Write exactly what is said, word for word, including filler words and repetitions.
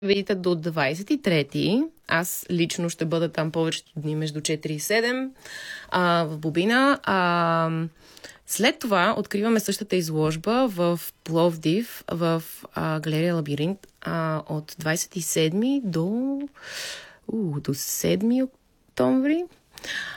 видите до двадесет и трети. Аз лично ще бъда там повечето дни между четири и седем а, в Бобина. А, след това откриваме същата изложба в Пловдив, в а, галерия Лабиринт а, от двадесет и седми до, у, до седми октомври.